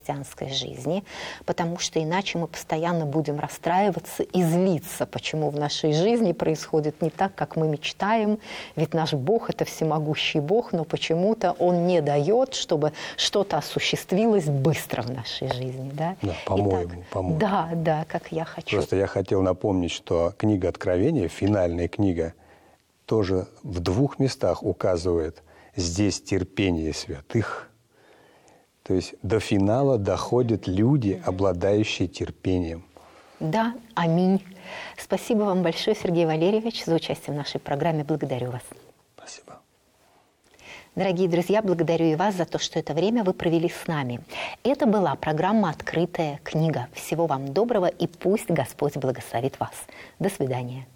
христианской жизни, потому что иначе мы постоянно будем расстраиваться и злиться, почему в нашей жизни происходит не так, как мы мечтаем, ведь наш Бог – это всемогущий Бог, но почему-то Он не дает, чтобы что-то осуществилось быстро в нашей жизни. Да, да, по-моему. Да, как я хочу. Просто я хотел напомнить, что книга Откровения, финальная книга, тоже в 2 местах указывает «здесь терпение святых». То есть до финала доходят люди, обладающие терпением. Да, аминь. Спасибо вам большое, Сергей Валерьевич, за участие в нашей программе. Благодарю вас. Спасибо. Дорогие друзья, благодарю и вас за то, что это время вы провели с нами. Это была программа «Открытая книга». Всего вам доброго, и пусть Господь благословит вас. До свидания.